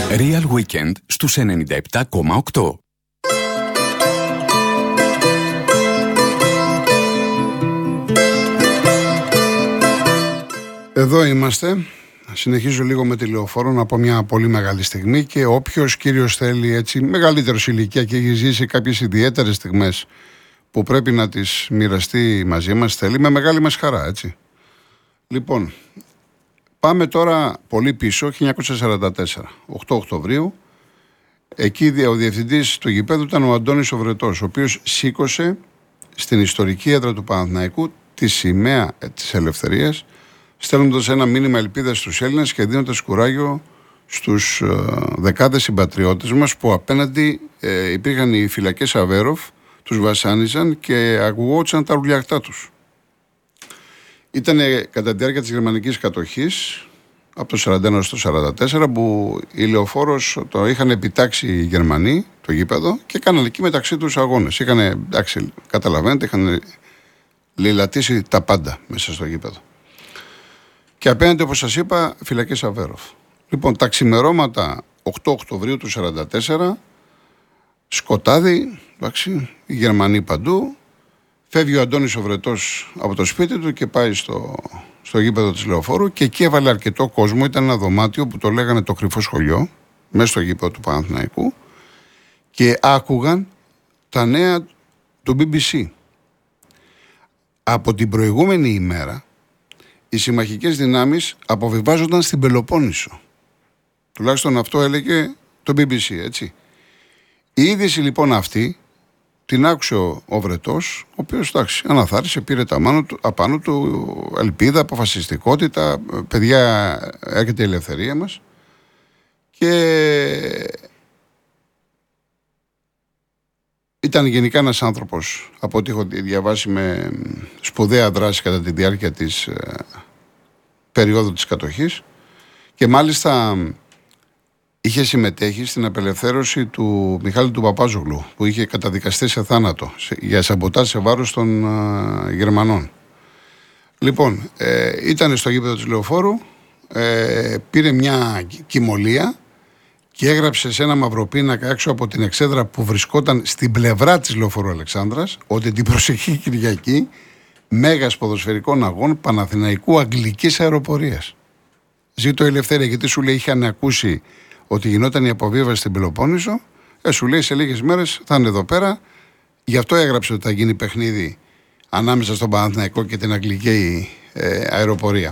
Real Weekend στους 97,8. Εδώ είμαστε. Συνεχίζω λίγο με τη Λεωφόρο από μια πολύ μεγάλη στιγμή και όποιος κύριος θέλει έτσι μεγαλύτερος ηλικία και έχει ζήσει κάποιες ιδιαίτερες στιγμές που πρέπει να τις μοιραστεί μαζί μας, θέλει με μεγάλη μας χαρά, έτσι. Λοιπόν, πάμε τώρα πολύ πίσω, 1944, 8 Οκτωβρίου. Εκεί ο διευθυντής του γηπέδου ήταν ο Αντώνης ο Βρετός, ο οποίος σήκωσε στην ιστορική έδρα του Παναθηναϊκού τη σημαία της ελευθερίας, στέλνοντας ένα μήνυμα ελπίδας στους Έλληνες και δίνοντας κουράγιο στους δεκάδες συμπατριώτες μας που απέναντι υπήρχαν οι φυλακές Αβέροφ, τους βασάνιζαν και ακουγόντουσαν τα ουρλιακτά τους. Ήταν κατά τη διάρκεια της γερμανικής κατοχής, από το 1941 στο 1944, που η Λεωφόρος το είχαν επιτάξει οι Γερμανοί, το γήπεδο, και κάνανε εκεί μεταξύ τους αγώνες. Είχαν, εντάξει, καταλαβαίνετε, είχαν λαιλατήσει τα πάντα μέσα στο γήπεδο. Και απέναντι, όπως σας είπα, φυλακές Αβέροφ. Λοιπόν, τα ξημερώματα 8 Οκτωβρίου του 1944, σκοτάδι, εντάξει, οι Γερμανοί παντού. Φεύγει ο Αντώνης ο Βρετός από το σπίτι του και πάει στο γήπεδο της Λεωφόρου και εκεί έβαλε αρκετό κόσμο. Ήταν ένα δωμάτιο που το λέγανε το κρυφό σχολείο, μέσα στο γήπεδο του Παναθηναϊκού, και άκουγαν τα νέα του BBC. Από την προηγούμενη ημέρα οι συμμαχικές δυνάμεις αποβιβάζονταν στην Πελοπόννησο. Τουλάχιστον αυτό έλεγε το BBC, έτσι. Η είδηση λοιπόν αυτή την άκουσε ο Βρετός, ο οποίος, εντάξει, αναθάρισε, πήρε τα απάνω του ελπίδα, αποφασιστικότητα, παιδιά, έρχεται η ελευθερία μας. Και ήταν γενικά ένας άνθρωπος, από ό,τι έχω διαβάσει, με σπουδαία δράση κατά τη διάρκεια της περίοδου της κατοχής, και μάλιστα είχε συμμετέχει στην απελευθέρωση του Μιχάλη του Παπάζογλου, που είχε καταδικαστεί σε θάνατο για σαμποτάζ σε βάρος των Γερμανών. Λοιπόν, ήταν στο γήπεδο της Λεωφόρου, πήρε μια κυμολία και έγραψε σε ένα μαυροπίνακα έξω από την εξέδρα που βρισκόταν στην πλευρά της Λεωφόρου Αλεξάνδρας ότι την προσεχή Κυριακή μέγας ποδοσφαιρικών αγών Παναθηναϊκού Αγγλικής Αεροπορίας. Ζήτω η ελευθερία, γιατί σου λέει είχαν ακούσει ότι γινόταν η αποβίβαση στην Πελοπόννησο, σου λέει σε λίγες μέρες θα είναι εδώ πέρα. Γι' αυτό έγραψε ότι θα γίνει παιχνίδι ανάμεσα στον Παναθηναϊκό και την Αγγλική Αεροπορία.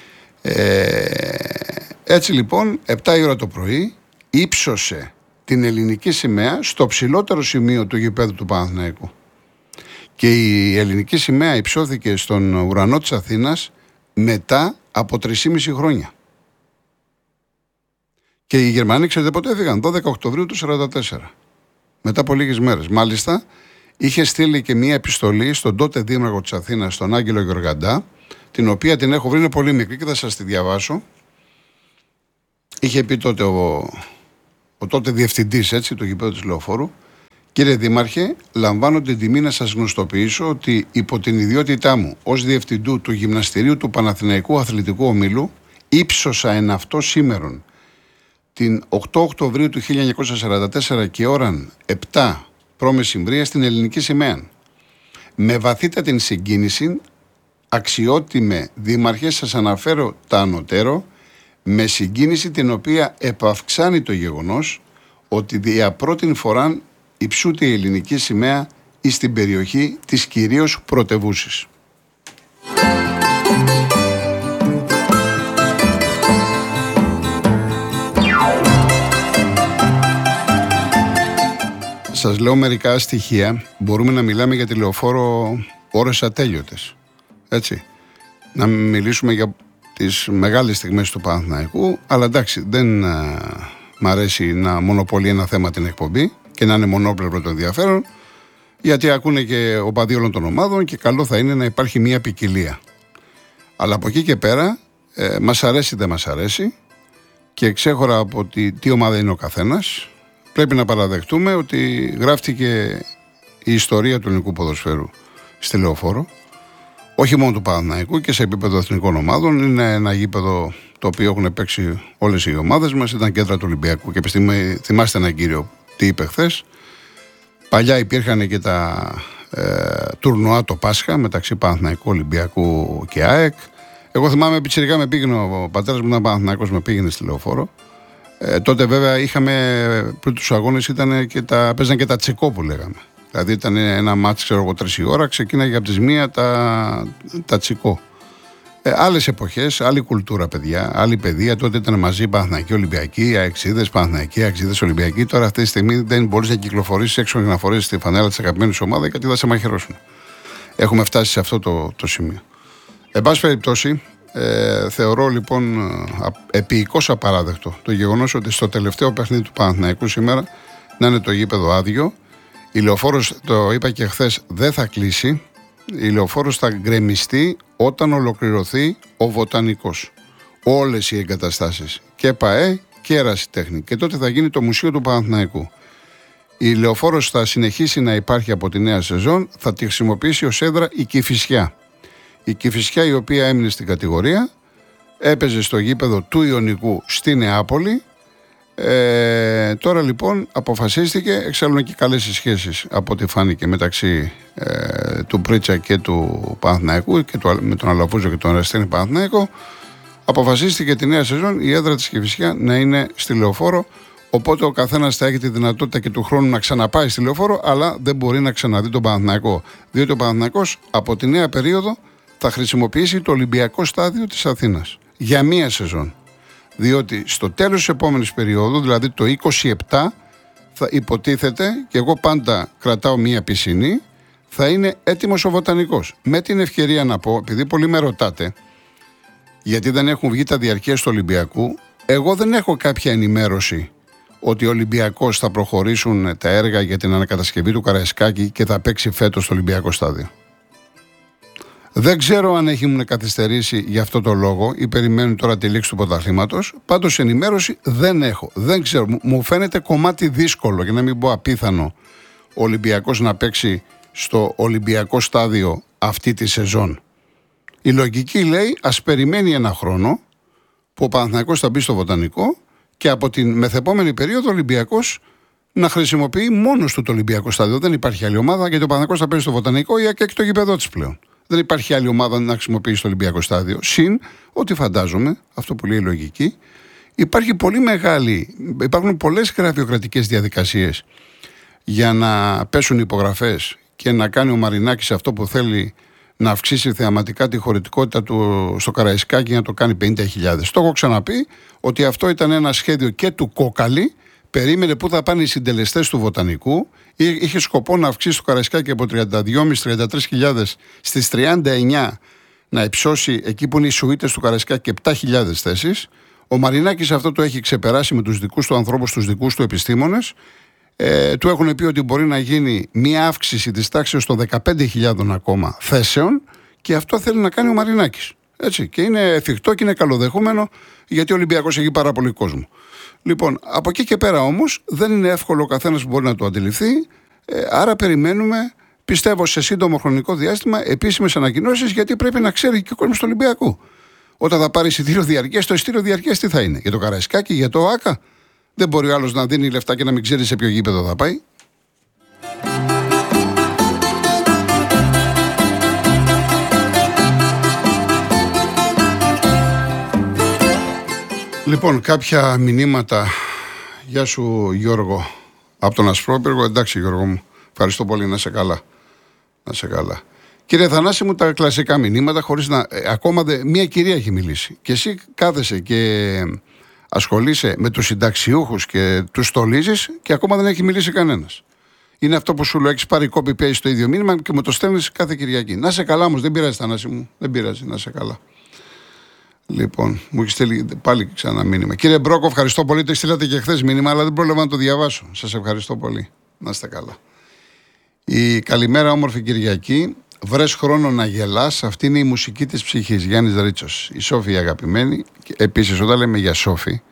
Έτσι λοιπόν, 7 η ώρα το πρωί, ύψωσε την ελληνική σημαία στο ψηλότερο σημείο του γηπέδου του Παναθηναϊκού. Και η ελληνική σημαία υψώθηκε στον ουρανό της Αθήνας μετά από 3,5 χρόνια. Και οι Γερμανοί, ξέρετε πότε έφυγαν? 12 Οκτωβρίου του 1944. Μετά από λίγες μέρες. Μάλιστα, είχε στείλει και μία επιστολή στον τότε δήμαρχο της Αθήνας, τον Άγγελο Γεωργαντά, την οποία την έχω βρει, είναι πολύ μικρή και θα σας τη διαβάσω. Είχε πει τότε ο τότε διευθυντής, έτσι, του γηπέδου της Λεωφόρου: «Κύριε Δήμαρχε, λαμβάνω την τιμή να σας γνωστοποιήσω ότι υπό την ιδιότητά μου ως διευθυντού του Γυμναστηρίου του Παναθηναϊκού Αθλητικού Ομίλου ύψωσα εν αυτό σήμερον την 8 Οκτωβρίου του 1944 και ώραν 7 π.Μ. στην ελληνική σημαία. Με βαθύτατη συγκίνηση, αξιότιμε Δήμαρχε, σας αναφέρω τα ανωτέρω, με συγκίνηση την οποία επαυξάνει το γεγονός ότι για πρώτη φορά υψούται η ελληνική σημαία εις την περιοχή της κυρίως πρωτευούσης». Σας λέω μερικά στοιχεία. Μπορούμε να μιλάμε για τη Λεωφόρο ώρες ατέλειωτες. Έτσι. Να μιλήσουμε για τις μεγάλες στιγμές του Παναθηναϊκού, αλλά εντάξει, δεν μ' αρέσει να μονοπολεί ένα θέμα την εκπομπή και να είναι μονόπλευρο το ενδιαφέρον, γιατί ακούνε και οπαδοί όλων των ομάδων και καλό θα είναι να υπάρχει μια ποικιλία. Αλλά από εκεί και πέρα, μας αρέσει δεν μας αρέσει, και ξέχωρα από τι ομάδα είναι ο καθένας, πρέπει να παραδεχτούμε ότι γράφτηκε η ιστορία του ελληνικού ποδοσφαίρου στη Λεωφόρο, όχι μόνο του Παναθηναϊκού, και σε επίπεδο εθνικών ομάδων. Είναι ένα γήπεδο το οποίο έχουν παίξει όλες οι ομάδες μας, ήταν κέντρα του Ολυμπιακού. Και θυμάστε έναν κύριο τι είπε χθες. Παλιά υπήρχαν και τα τουρνουά το Πάσχα μεταξύ Παναθηναϊκού, Ολυμπιακού και ΑΕΚ. Εγώ θυμάμαι πιτσιρικά με πήγαινε ο πατέρας μου, ήταν Παναθηναϊκός, με πήγαινε στη Λεωφόρο. Τότε βέβαια είχαμε πριν τους αγώνες παίζαν και τα τσικό που λέγαμε. Δηλαδή ήταν ένα μάτς, ξέρω εγώ, 3 η ώρα, ξεκίναγε από τις 1 τα τσικό. Άλλες εποχές, άλλη κουλτούρα, παιδιά, άλλη παιδεία. Τότε ήταν μαζί Παναθηναϊκοί, Ολυμπιακοί, Αεξίδες, Παναθηναϊκοί, Αεξίδες, Ολυμπιακοί. Τώρα αυτή τη στιγμή δεν μπορείς να κυκλοφορήσεις έξω και να φορέσεις τη φανέλα της αγαπημένης ομάδας, γιατί θα σε μαχαιρώσουν. Έχουμε φτάσει σε αυτό το σημείο. Εν πάση περιπτώσει, θεωρώ λοιπόν επίοικος απαράδεκτο το γεγονός ότι στο τελευταίο παιχνίδι του Παναθηναϊκού σήμερα να είναι το γήπεδο άδειο. Η Λεωφόρος, το είπα και χθες, δεν θα κλείσει. Η Λεωφόρος θα γκρεμιστεί όταν ολοκληρωθεί ο Βοτανικός. Όλες οι εγκαταστάσεις, και ΠΑΕ και ερασιτέχνη. Και τότε θα γίνει το Μουσείο του Παναθηναϊκού. Η Λεωφόρος θα συνεχίσει να υπάρχει από τη νέα σεζόν, θα τη χρησιμοποιήσει ως έδρα η Κηφισιά. Η Κηφισιά, η οποία έμεινε στην κατηγορία, έπαιζε στο γήπεδο του Ιωνικού στη Νεάπολη. Τώρα λοιπόν αποφασίστηκε, εξάλλου και καλές οι σχέσεις από ό,τι φάνηκε μεταξύ του Πρίτσα και του Παναθηναϊκού και με τον Αλαφούζο και τον Ερασιτέχνη Παναθηναϊκό, αποφασίστηκε τη νέα σεζόν η έδρα της Κηφισιά να είναι στη Λεωφόρο, οπότε ο καθένας θα έχει τη δυνατότητα και του χρόνου να ξαναπάει στη Λεωφόρο, αλλά δεν μπορεί να ξαναδεί τον Παναθηναϊκό, διότι ο Παναθηναϊκός από τη νέα περίοδο θα χρησιμοποιήσει το Ολυμπιακό Στάδιο της Αθήνας για μία σεζόν. Διότι στο τέλος της επόμενης περίοδου, δηλαδή το 27, θα υποτίθεται, και εγώ πάντα κρατάω μία πισινή, θα είναι έτοιμος ο Βοτανικός. Με την ευκαιρία να πω, επειδή πολλοί με ρωτάτε, γιατί δεν έχουν βγει τα διαρκείας του Ολυμπιακού, εγώ δεν έχω κάποια ενημέρωση ότι ο Ολυμπιακός θα προχωρήσουν τα έργα για την ανακατασκευή του Καραϊσκάκη και θα παίξει φέτος στο Ολυμπιακό Στάδιο. Δεν ξέρω αν έχουν καθυστερήσει γι' αυτό το λόγο ή περιμένουν τώρα τη λήξη του πρωταθλήματος. Πάντως ενημέρωση δεν έχω. Δεν ξέρω. Μου φαίνεται κομμάτι δύσκολο, για να μην πω απίθανο, ο Ολυμπιακός να παίξει στο Ολυμπιακό Στάδιο αυτή τη σεζόν. Η λογική λέει ας περιμένει ένα χρόνο που ο Παναθηναϊκός θα μπει στο Βοτανικό και από την μεθεπόμενη περίοδο ο Ολυμπιακός να χρησιμοποιεί μόνος του το Ολυμπιακό Στάδιο. Δεν υπάρχει άλλη ομάδα, γιατί ο Παναθηναϊκός θα παίζει στο Βοτανικό ή και έχει το γήπεδό της πλέον. Δεν υπάρχει άλλη ομάδα να χρησιμοποιήσει το Ολυμπιακό Στάδιο. Συν ότι φαντάζομαι, αυτό που λέει η λογική, υπάρχουν πολλές γραφειοκρατικές διαδικασίες για να πέσουν υπογραφές και να κάνει ο Μαρινάκης αυτό που θέλει, να αυξήσει θεαματικά τη χωρητικότητα του στο Καραϊσκάκι, να το κάνει 50.000. Το έχω ξαναπεί ότι αυτό ήταν ένα σχέδιο και του Κόκαλη. Περίμενε πού θα πάνε οι συντελεστές του Βοτανικού. Είχε σκοπό να αυξήσει το Καραϊσκάκι από 32.500-33.000 στις 39, να υψώσει εκεί που είναι οι σουίτες του Καραϊσκάκι 7.000 θέσεις. Ο Μαρινάκης αυτό το έχει ξεπεράσει με τους δικούς του ανθρώπους, τους δικούς του επιστήμονες. Του έχουν πει ότι μπορεί να γίνει μια αύξηση της τάξης των 15.000 ακόμα θέσεων, και αυτό θέλει να κάνει ο Μαρινάκης. Έτσι, και είναι εφικτό και είναι καλοδεχούμενο, γιατί ο Ολυμπιακός έχει πάρα πολύ κόσμο. Λοιπόν, από εκεί και πέρα όμως δεν είναι εύκολο ο καθένας που μπορεί να το αντιληφθεί. Άρα περιμένουμε, πιστεύω, σε σύντομο χρονικό διάστημα επίσημες ανακοινώσεις, γιατί πρέπει να ξέρει και ο κόσμος του Ολυμπιακού. Όταν θα πάρει εισιτήριο διαρκείας, το εισιτήριο διαρκείας τι θα είναι? Για το Καραϊσκάκι, για το ΆΚΑ? Δεν μπορεί ο άλλος να δίνει λεφτά και να μην ξέρει σε ποιο γήπεδο θα πάει. Λοιπόν, κάποια μηνύματα. Γεια σου Γιώργο από τον Ασπρόπυργο. Εντάξει Γιώργο μου, ευχαριστώ πολύ, να σε καλά. Να σε καλά. Κύριε Θανάση μου, τα κλασικά μηνύματα, χωρίς να... ακόμα μία κυρία έχει μιλήσει. Και εσύ κάθεσαι και ασχολείσαι με τους συνταξιούχους και τους στολίζεις και ακόμα δεν έχει μιλήσει κανένας. Είναι αυτό που σου λέω, έχεις πάρει copy-paste το ίδιο μήνυμα και μου το στέλνεις κάθε Κυριακή. Να σε καλά όμως, δεν πειράζει Θανάση μου, δεν πειράζει, να σε καλά. Λοιπόν, μου έχει στείλει πάλι ξανά μήνυμα. Κύριε Μπρόκο, ευχαριστώ πολύ. Το στείλατε και χθες μήνυμα, αλλά δεν πρόλαβα να το διαβάσω. Σας ευχαριστώ πολύ. Να είστε καλά. Η καλημέρα, όμορφη Κυριακή. Βρες χρόνο να γελάς. Αυτή είναι η μουσική της ψυχής. Γιάννης Ρίτσος. Η Σόφη αγαπημένη. Επίσης, όταν λέμε για Σόφη,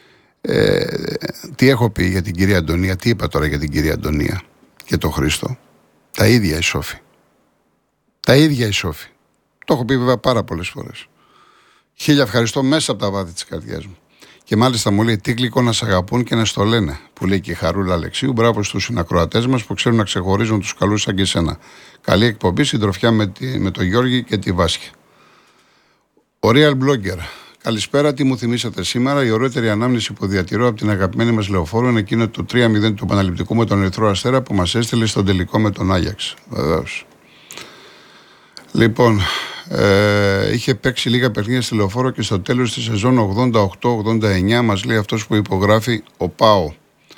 τι έχω πει για την κυρία Αντωνία, τι είπα τώρα για την κυρία Αντωνία και τον Χρήστο? Τα ίδια η Σόφη. Τα ίδια η Σόφη. Το έχω πει βέβαια πάρα πολλές φορές. Χίλια ευχαριστώ μέσα από τα βάθη της καρδιάς μου. Και μάλιστα μου λέει τι γλυκό να σ' αγαπούν και να στο λένε, που λέει και η Χαρούλα Αλεξίου. Μπράβο στους συνακροατές μας που ξέρουν να ξεχωρίζουν τους καλούς σαν και εσένα. Καλή εκπομπή, συντροφιά με τον Γιώργη και τη Βάσια. Ο Real Blogger. Καλησπέρα, τι μου θυμήσατε σήμερα? Η ωραίτερη ανάμνηση που διατηρώ από την αγαπημένη μας Λεωφόρο είναι εκείνο το 3-0 του επαναληπτικού με τον Ερυθρό Αστέρα που μας έστειλε στον τελικό με τον Άγιαξ. Βεβαίως. Λοιπόν, είχε παίξει λίγα παιχνίδια στη Λεωφόρο και στο τέλος της σεζόν 88-89 μας λέει αυτός που υπογράφει ο Πάο.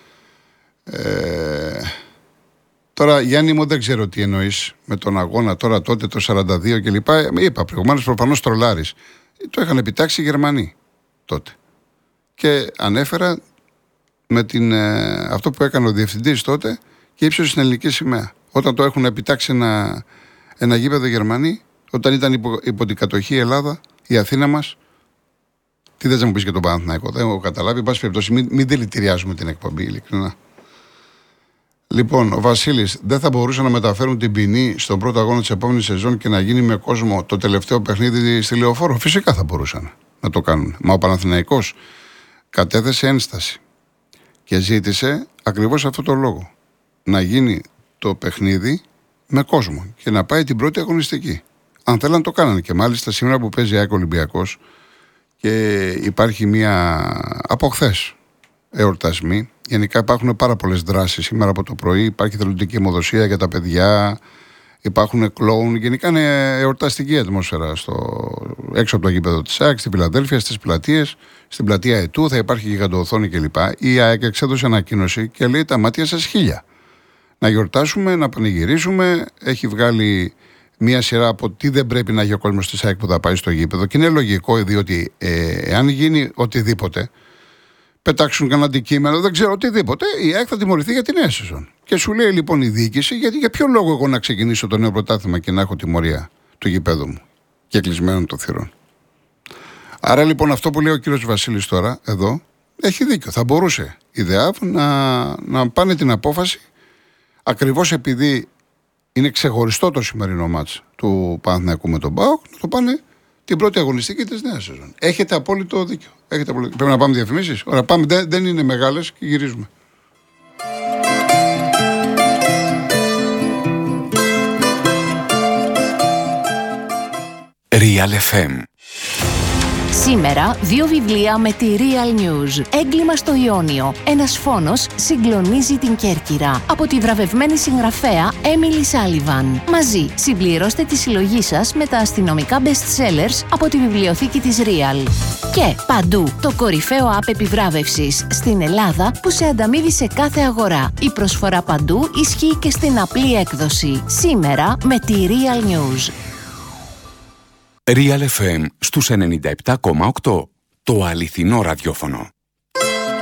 Τώρα Γιάννη μου δεν ξέρω τι εννοείς με τον αγώνα τώρα τότε το 42 κλπ. Είπα προηγουμένως προφανώς τρολάρεις. Το είχαν επιτάξει οι Γερμανοί τότε. Και ανέφερα με αυτό που έκανε ο διευθυντής τότε και ύψωσε στην ελληνική σημαία. Όταν το έχουν επιτάξει ένα γήπεδο Γερμανοί, όταν ήταν υπό την κατοχή η Ελλάδα, η Αθήνα μας, τι δεν θα μου πεις και τον Παναθηναϊκό? Δεν έχω καταλάβει. Εν πάση περιπτώσει, μην δηλητηριάζουμε την εκπομπή, ειλικρινά. Λοιπόν, ο Βασίλης, δεν θα μπορούσαν να μεταφέρουν την ποινή στον πρώτο αγώνα της επόμενης σεζόν και να γίνει με κόσμο το τελευταίο παιχνίδι στη Λεωφόρο? Φυσικά θα μπορούσαν να το κάνουν. Μα ο Παναθηναϊκός κατέθεσε ένσταση και ζήτησε ακριβώς αυτό το λόγο. Να γίνει το παιχνίδι με κόσμο και να πάει την πρώτη αγωνιστική. Αν θέλαν το κάνανε. Και μάλιστα σήμερα που παίζει ΑΕΚ Ολυμπιακός και υπάρχει μία από χθες εορτασμοί. Γενικά υπάρχουν πάρα πολλές δράσεις σήμερα από το πρωί. Υπάρχει θελοντική αιμοδοσία για τα παιδιά, υπάρχουν κλόουν. Γενικά είναι εορταστική ατμόσφαιρα έξω από το γήπεδο της ΑΕΚ, στη Φιλαδέλφια, στις πλατείες. Στην πλατεία Ετού θα υπάρχει γιγαντοοθόνη κλπ. Η ΑΕΚ εξέδωσε ανακοίνωση και λέει τα μάτια σας 1000. Να γιορτάσουμε, να πανηγυρίσουμε. Έχει βγάλει μία σειρά από τι δεν πρέπει να έχει ο κόσμος της ΑΕΚ που θα πάει στο γήπεδο. Και είναι λογικό, διότι εάν γίνει οτιδήποτε, πετάξουν κανένα αντικείμενο, δεν ξέρω, οτιδήποτε, η ΑΕΚ θα τιμωρηθεί για την νέα σεζόν. Και σου λέει λοιπόν η διοίκηση, γιατί για ποιο λόγο εγώ να ξεκινήσω το νέο πρωτάθλημα και να έχω τιμωρία του γηπέδου μου και κλεισμένων των θυρών. Άρα λοιπόν αυτό που λέει ο κύριος Βασίλης τώρα, εδώ, έχει δίκιο. Θα μπορούσε η ΔΕΑΒ να πάνε την απόφαση, ακριβώς επειδή είναι ξεχωριστό το σημερινό μάτς του Παναθηναϊκού με τον ΠΑΟΚ, να το πάνε την πρώτη αγωνιστική της νέας σεζόν. Έχετε απόλυτο δίκιο. Πρέπει να πάμε διαφημίσεις. Ωραία, πάμε. Δεν είναι μεγάλες και γυρίζουμε. Real FM. Σήμερα 2 βιβλία με τη Real News. Έγκλημα στο Ιόνιο. Ένας φόνος συγκλονίζει την Κέρκυρα. Από τη βραβευμένη συγγραφέα Emily Sullivan. Μαζί συμπληρώστε τη συλλογή σας με τα αστυνομικά best sellers από τη βιβλιοθήκη της Real. Και παντού το κορυφαίο app επιβράβευσης στην Ελλάδα που σε ανταμείβει σε κάθε αγορά. Η προσφορά παντού ισχύει και στην απλή έκδοση. Σήμερα με τη Real News. Real FM στους 97,8. Το αληθινό ραδιόφωνο.